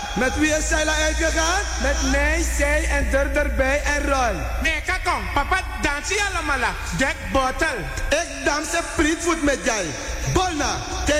Met wie is Sheila uitgegaan? Met mij, zij en erbij en Roy. Nee, kakong. Papa dansie allemaal. Dek bottle. Ik dans een frietvoet met jij. Bolna,